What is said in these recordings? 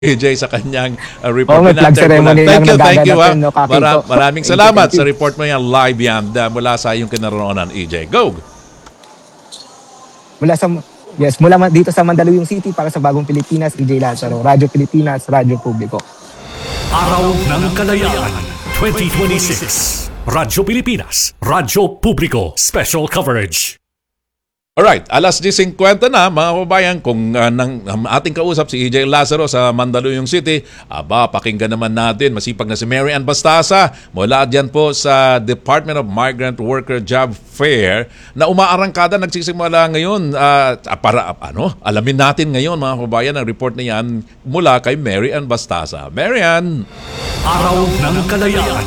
AJ sa kanyang Oo, report. may flag ceremony lang Thank you. nagaganapin, no, Kakito. Maraming salamat sa report mo yan live yan mula sa iyong kinaroonan, AJ. Go! Mula sa dito sa Mandaluyong City para sa Bagong Pilipinas, EJ Lazaro, Radyo Pilipinas, Radyo Publiko. Araw ng Kalayaan 2026. Radyo Pilipinas, Radyo Publiko, Special Coverage. Alright, alas 10:50 na mga kababayan, kung ating kausap si EJ Lazaro sa Mandaluyong City, pakinggan naman natin masipag na si Mary Ann Bastasa mula dyan po sa Department of Migrant Worker Job Fair na umaarangkada, nagsisimula ngayon. Alamin natin ngayon mga kababayan ang report na yan mula kay Mary Ann Bastasa. Mary Ann! Araw ng Kalayaan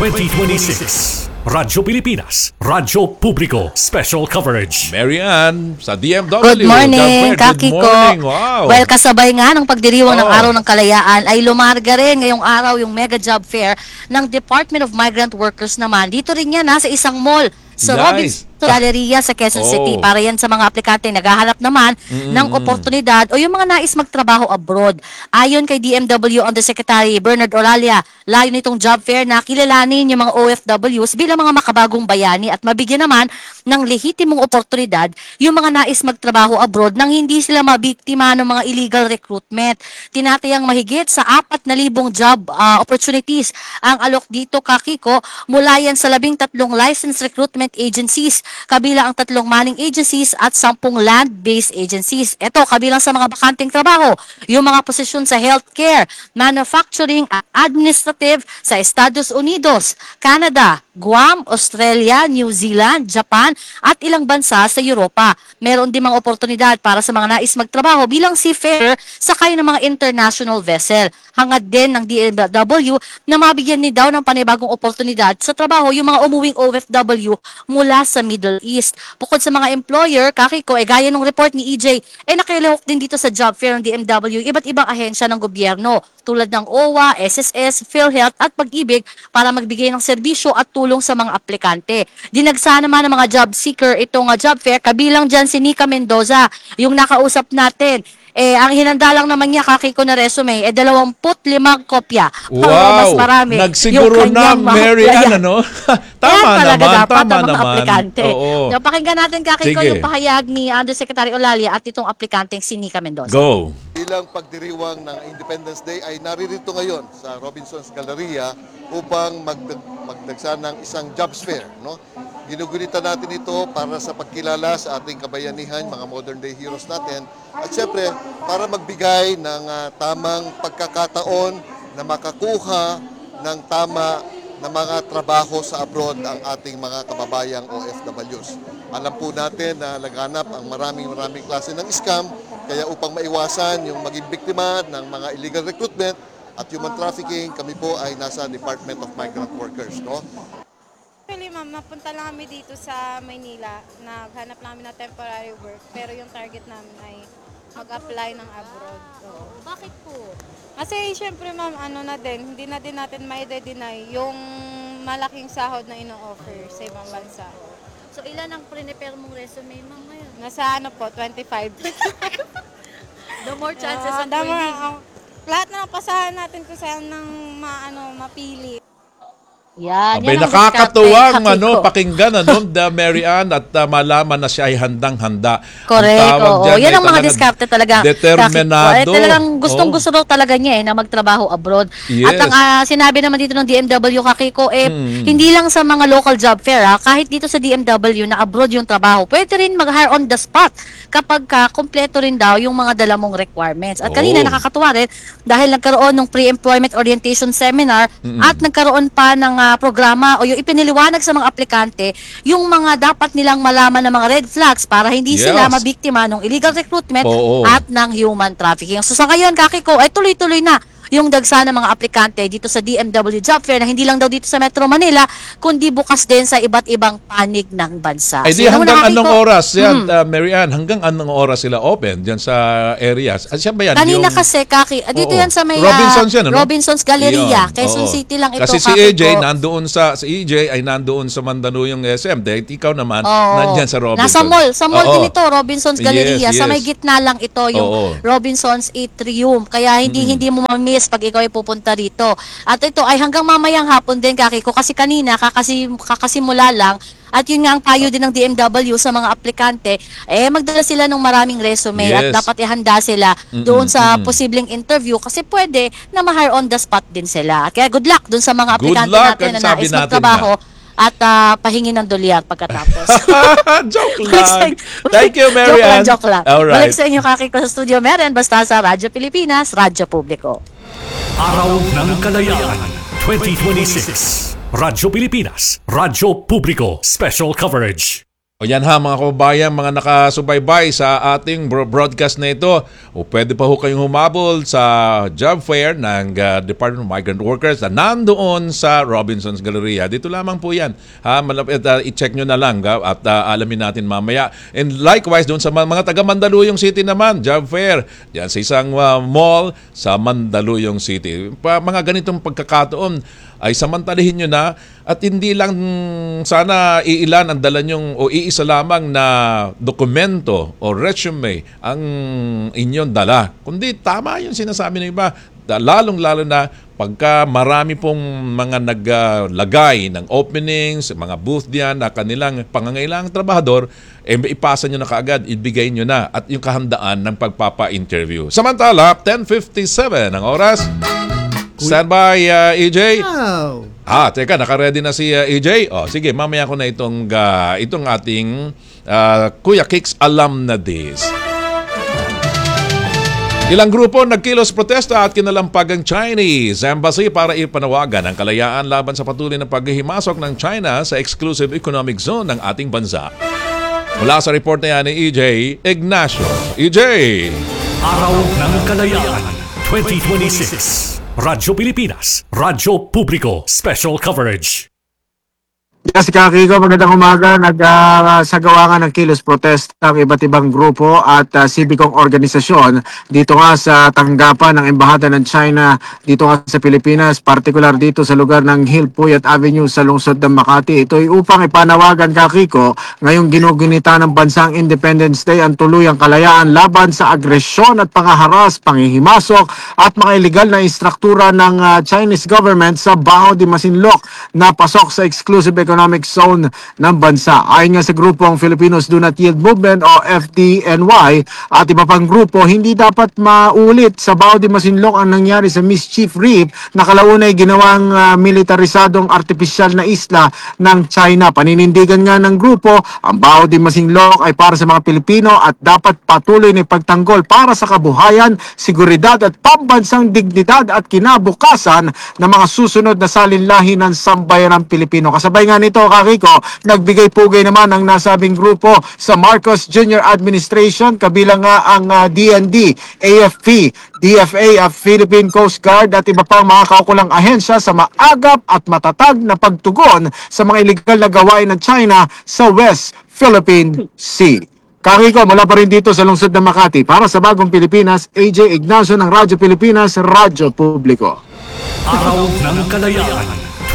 2026. Radyo Pilipinas, Radyo Publiko, Special Coverage. Mary Ann, sa DMW. Good morning, Kakiko. Good morning, wow. Well, kasabay nga ng pagdiriwang ng Araw ng Kalayaan ay lumarga rin ngayong araw yung mega job fair ng Department of Migrant Workers naman. Dito rin yan sa isang mall sa Robinson Galleria sa Quezon City. Para yan sa mga aplikante naghahanap naman ng oportunidad o yung mga nais magtrabaho abroad. Ayon kay DMW Undersecretary Bernard Oralia, layo nitong job fair na kilalanin yung mga OFWs bilang mga makabagong bayani at mabigyan naman ng lehitimong oportunidad yung mga nais magtrabaho abroad nang hindi sila mabiktima ng mga illegal recruitment. Tinatayang mahigit sa 4,000 job opportunities ang alok dito, Kakiko, mula yan sa 13 licensed recruitment agencies, kabilang ang 3 manning agencies at 10 land-based agencies. Ito, kabilang sa mga bakanting trabaho, yung mga posisyon sa healthcare, manufacturing at administrative sa Estados Unidos, Canada, Guam, Australia, New Zealand, Japan at ilang bansa sa Europa. Meron din mga oportunidad para sa mga nais magtrabaho bilang seafarer sakay ng mga international vessel. Hangad din ng DMW na mabigyan ni daw ng panibagong oportunidad sa trabaho yung mga umuwing OFW mula sa Middle East. Bukod sa mga employer, Kakiko, gaya ng report ni EJ, nakilahok din dito sa job fair ng DMW iba't ibang ahensya ng gobyerno tulad ng OWA, SSS, PhilHealth at Pag-ibig para magbigay ng serbisyo at tulong sa mga aplikante. Dinagsa naman ng mga job seeker itong job fair, kabilang dyan si Nika Mendoza, yung nakausap natin. Ang hinanda lang naman niya, Kakiko, na resume, 25 kopya. Wow! Mas marami. Nagsiguro na, Mary Ann, ano? Tama naman. Oo. Pakinggan natin, Kakiko, Sige. yung pahayag ni Undersecretary Olalia at itong aplikanteng si Nika Mendoza. Go! Bilang pagdiriwang ng Independence Day ay naririto ngayon sa Robinson's Galleria upang magdagsa ng isang jobs fair. No? Ginugunita natin ito para sa pagkilala sa ating kabayanihan, mga modern day heroes natin. At syempre, para magbigay ng tamang pagkakataon na makakuha ng tama na mga trabaho sa abroad ang ating mga kababayang OFWs. Alam po natin na laganap ang maraming klase ng scam, kaya upang maiwasan yung maging biktima ng mga illegal recruitment at human trafficking, kami po ay nasa Department of Migrant Workers. No? Actually, ma'am, napunta lang kami dito sa Maynila. Naghanap lang kami ng temporary work, pero yung target namin ay mag-apply ng abroad. So, Bakit po? kasi syempre, ma'am, hindi na din natin ma-deny yung malaking sahod na ino-offer sa ibang bansa. So, ilan ang prepare mong resume, ma'am, ngayon? Nasa 25. The more chances of Dama, winning. lahat na pasahan natin kung saan ng mapili. Yan, Abay, yan ang nakakatuwang diskarte, Kakiko. pakinggan Mary Ann at malaman na siya ay handang-handa. Correct, Ang tawag oo. dyan Yan ay ang mga talagang diskarte talaga. determinado. Kakiko. Talagang gustong-gusto daw talaga niya na magtrabaho abroad. Yes. At ang sinabi naman dito ng DMW, Kakiko, hindi lang sa mga local job fair, kahit dito sa DMW na abroad yung trabaho, pwede rin mag-hire on the spot kapag kompleto rin daw yung mga dala mong requirements. At kanina nakakatuwa rin dahil nagkaroon ng pre-employment orientation seminar at nagkaroon pa ng programa o yung ipiniliwanag sa mga aplikante yung mga dapat nilang malaman ng mga red flags para hindi sila mabiktima ng illegal recruitment at ng human trafficking. So sa ngayon, Kakiko, tuloy-tuloy na yung dagsa ng mga aplikante dito sa DMW Job Fair na hindi lang daw dito sa Metro Manila, kundi bukas din sa iba't ibang panig ng bansa. Ay di Yun ang hanggang nakikita anong ko. oras yan, Mary Ann? Hanggang anong oras sila open diyan sa areas? Siya ba yan? Kanina Yung- kasi, Kaki, dito Oo. yan sa may Robinsons yan, ano? Robinsons Galleria, Yun, Quezon oo. City lang ito, Kasi si Kaki AJ ko. nandoon si EJ ay nandoon sa Mandaluyong SM. Dahil ikaw naman Oo. nandiyan sa Robinsons. Sa mall Oo. din ito, Robinsons Galleria. Yes, Sa may yes. gitna lang ito yung Oo. Robinsons Atrium. Kaya hindi mo ma-miss pag ikaw ay pupunta dito. At ito ay hanggang mamayang hapon din, Kaki ko, kasi kanina kakasimula lang. At yun nga ang payo din ng DMW sa mga aplikante, magdala sila ng maraming resume at Yes. dapat ihanda sila doon sa posibleng interview kasi pwede na ma-hire on the spot din sila. Kaya good luck doon sa mga Good aplikante luck, natin ang na sabi nais natin magtrabaho at pahingi ng dolyar pagkatapos. Joke Balik sa- lang. Thank you, Mary Ann. Joke lang. Alright. Balik sa inyo, Kaki ko sa studio. Meron basta sa Radyo Pilipinas, Radyo Publiko. Araw ng Kalayaan 2026. Radyo Pilipinas, Radyo Publiko, Special Coverage. O yan ha mga kababayan, mga nakasubaybay sa ating broadcast na ito. O pwede pa ho kayong humabol sa job fair ng Department of Migrant Workers na nandoon sa Robinsons Galleria. Dito lamang po yan. Ha, malapit, i-check nyo na lang at alamin natin mamaya. And likewise doon sa mga taga Mandaluyong City naman, job fair. Yan sa isang mall sa Mandaluyong City. Mga ganitong pagkakataon ay samantalihin nyo na at hindi lang sana iilan ang dala nyong o iisa lamang na dokumento o resume ang inyong dala. Kundi tama yung sinasabi ng iba. Lalong-lalo na pagka marami pong mga naglagay ng openings, mga booth diyan na kanilang pangangailangang trabahador, ipasa nyo na kaagad, ibigay nyo na at yung kahandaan ng pagpapa-interview. Samantala, 10:57 ang oras. Stand by, EJ. Teka, naka-ready na si EJ. Sige, mamaya ko na itong ating Kuya Kicks Alam na Days. Ilang grupo nagkilos protesta at kinalampag ang Chinese Embassy para ipanawagan ang kalayaan laban sa patuloy na paghihimasok ng China sa exclusive economic zone ng ating bansa. Mula sa report na yan ni EJ Ignacio. EJ! Araw ng Kalayaan 2026. Radyo Pilipinas, Radyo Publiko, Special Coverage. Yes, Kaki ko, magandang umaga. Nagsagawa nga ng kilos protest ang iba't ibang grupo at sibikong organisasyon dito nga sa tanggapan ng Embahada ng China dito nga sa Pilipinas, partikular dito sa lugar ng Hillpuyat Avenue sa lungsod ng Makati. Ito ay upang ipanawagan, Kaki ko, ngayong ginugunita ng bansang Independence Day ang tuluyang kalayaan laban sa agresyon at pangaharas, panghihimasok at mga illegal na instruktura ng Chinese government sa Baho de Masinloc na pasok sa exclusive economic zone ng bansa. Ayon nga sa grupong Filipinos Do Not Yield Movement o FDNY at iba pang grupo, hindi dapat maulit sa Baho de Masinloc ang nangyari sa Mischief Reef na kalaunay ginawang militarisadong artipisyal na isla ng China. Paninindigan nga ng grupo, ang Baho de Masinloc ay para sa mga Pilipino at dapat patuloy na ipagtanggol para sa kabuhayan, seguridad at pambansang dignidad at kinabukasan ng mga susunod na salinlahi ng sambayanang Pilipino. Kasabay nga nito, Kakiko, nagbigay pugay naman ang nasabing grupo sa Marcos Jr. Administration, kabilang nga ang DND, AFP, DFA at Philippine Coast Guard at iba pang mga kaukulang ahensya sa maagap at matatag na pagtugon sa mga illegal na gawain ng China sa West Philippine Sea. Kakiko, mula pa rin dito sa lungsod ng Makati, para sa Bagong Pilipinas, AJ Ignacio ng Radyo Pilipinas, Radyo Publiko. Araw ng Kalayaan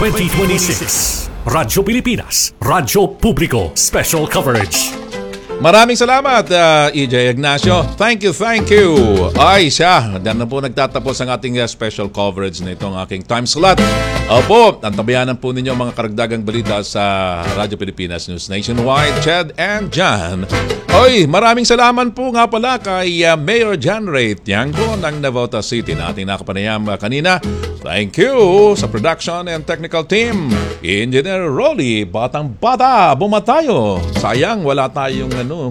2026. Radyo Pilipinas, Radyo Publiko, Special Coverage. Maraming salamat, EJ Ignacio. Thank you. Ay, siya. Diyan na po nagtatapos ang ating special coverage na itong aking time slot. Opo, antabayanan po ninyo mga karagdagang balita sa Radyo Pilipinas News Nationwide, Chad and John. Oy, maraming salamat po nga pala kay Mayor John Ray Tiangco ng Navotas City na ating nakapanayam kanina. Thank you sa production and technical team. Engineer Rolly, batang-bata, bumatayo. Sayang, wala tayong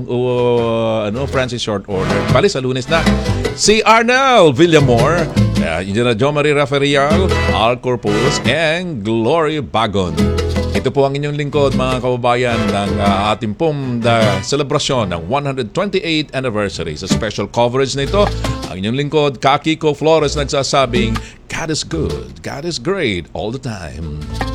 Francis Short Order. Bali sa Lunes na. Si Arnel Villamor, Engineer Jo Marie Raferial, Al Corpus, and Glory Bagon. Ito po ang inyong lingkod mga kababayan ng ating pong selebrasyon ng 128th anniversary. Sa special coverage na ito, ang inyong lingkod, Kiko Flores, nagsasabing, God is good, God is great all the time.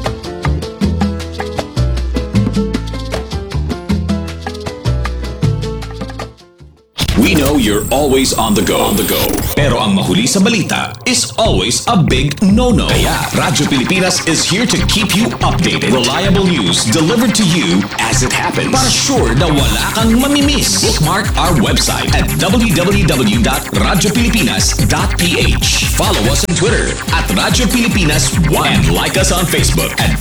We know you're always on the go. Pero ang mahuli sa balita is always a big no-no. Kaya Radyo Pilipinas is here to keep you updated. Reliable news delivered to you as it happens. Para sure na wala kang mamimiss. Bookmark our website at www.radiopilipinas.ph. Follow us on Twitter at Radyo Pilipinas 1 and like us on Facebook at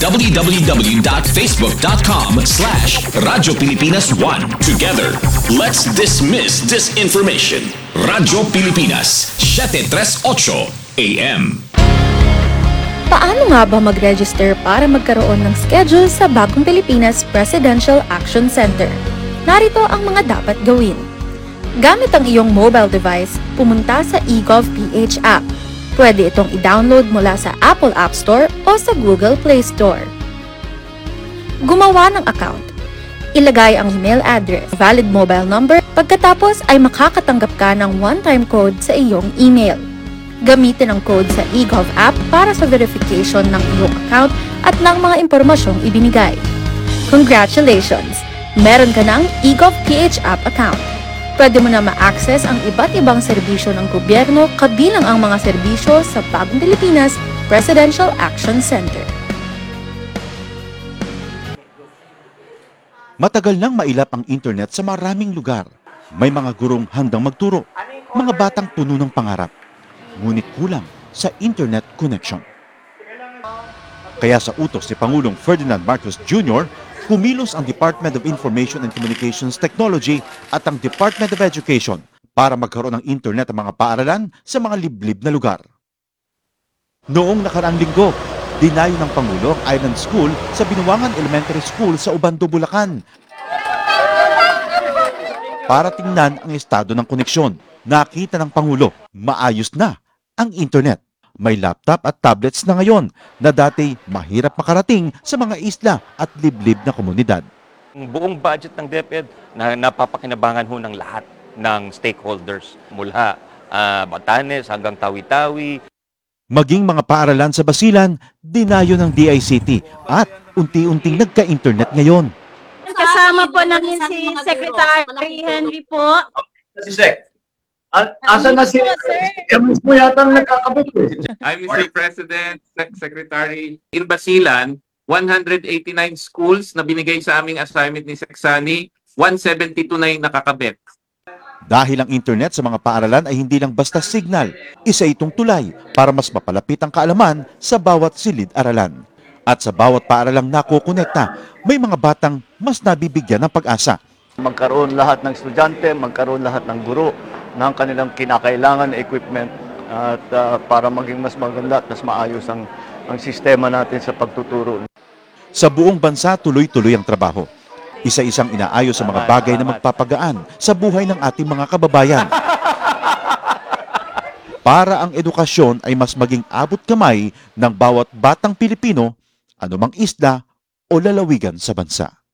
www.facebook.com/Radyo Pilipinas 1. Together, let's dismiss disinformation. Radyo Pilipinas, 738 AM. Paano nga ba mag-register para magkaroon ng schedule sa Bagong Pilipinas Presidential Action Center? Narito ang mga dapat gawin. Gamit ang iyong mobile device, pumunta sa eGovPH app. Pwede itong i-download mula sa Apple App Store o sa Google Play Store. Gumawa ng account. Ilagay ang email address, valid mobile number, pagkatapos ay makakatanggap ka ng one-time code sa iyong email. Gamitin ang code sa eGov app para sa verification ng iyong account at ng mga impormasyong ibinigay. Congratulations! Meron ka ng eGovPH app account. Pwede mo na ma-access ang iba't ibang serbisyo ng gobyerno kabilang ang mga serbisyo sa Bagong Pilipinas Presidential Action Center. Matagal nang mailap ang internet sa maraming lugar. May mga gurong handang magturo, mga batang puno ng pangarap. Ngunit kulang sa internet connection. Kaya sa utos ni Pangulong Ferdinand Marcos Jr., kumilos ang Department of Information and Communications Technology at ang Department of Education para magkaroon ng internet ang mga paaralan sa mga liblib na lugar. Noong nakaraang linggo, dinayo ng Pangulo ang Island School sa Binuangan Elementary School sa Ubando, Bulacan. Para tingnan ang estado ng koneksyon, nakita ng Pangulo, maayos na ang internet. May laptop at tablets na ngayon na dati mahirap makarating sa mga isla at liblib na komunidad. Ang buong budget ng DepEd na napapakinabangan ho ng lahat ng stakeholders mula Batanes hanggang Tawi-Tawi. Maging mga paaralan sa Basilan, dinayo ng DICT at unti-unting nagka-internet ngayon. Kasama po namin si Secretary Henry po. Si Sec. Asa na si Emis mo yata ang nagkakabit eh. I'm Mr. President, Secretary. In Basilan, 189 schools na binigay sa aming assignment ni Seksani, 172 na yung nakakabit. Dahil ang internet sa mga paaralan ay hindi lang basta signal, isa itong tulay para mas mapalapit ang kaalaman sa bawat silid-aralan. At sa bawat paaralang nakokonekta, may mga batang mas nabibigyan ng pag-asa. Magkaroon lahat ng estudyante, magkaroon lahat ng guro ng kanilang kinakailangan na equipment at para maging mas maganda at mas maayos ang sistema natin sa pagtuturo. Sa buong bansa, tuloy-tuloy ang trabaho. Isa-isang inaayos sa mga bagay na magpapagaan sa buhay ng ating mga kababayan. Para ang edukasyon ay mas maging abot kamay ng bawat batang Pilipino, anumang isla o lalawigan sa bansa.